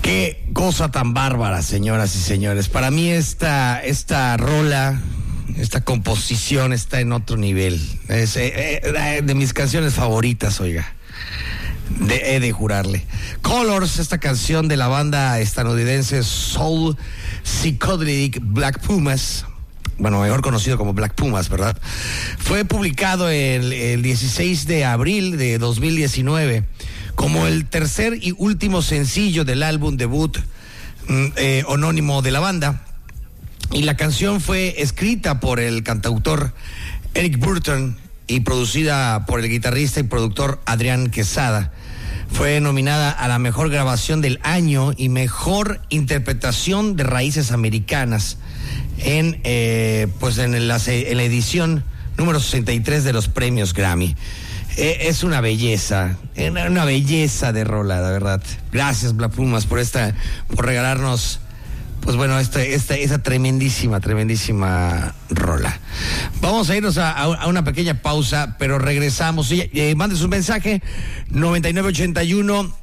Qué cosa tan bárbara, señoras y señores. Para mí esta rola, esta composición está en otro nivel. Es de mis canciones favoritas, oiga. He de jurarle. Colors, esta canción de la banda estadounidense Soul Psychedelic Black Pumas, bueno, mejor conocido como Black Pumas, ¿verdad? Fue publicado el 16 de abril de 2019 como el tercer y último sencillo del álbum debut homónimo de la banda. Y la canción fue escrita por el cantautor Eric Burton y producida por el guitarrista y productor Adrián Quesada. Fue nominada a la mejor grabación del año y mejor interpretación de raíces americanas en la edición número 63 de los premios Grammy. Es una belleza de rola, la verdad. Gracias, Black Pumas, por regalarnos, pues bueno, esa tremendísima rola. Vamos a irnos a una pequeña pausa, pero regresamos. Mande su mensaje 9981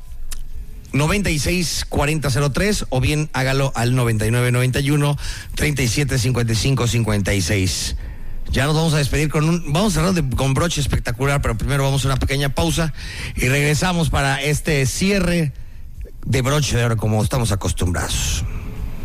964003 o bien hágalo al 9991 375556. Ya nos vamos a despedir vamos a cerrar con broche espectacular, pero primero vamos a una pequeña pausa y regresamos para este cierre de broche de oro como estamos acostumbrados.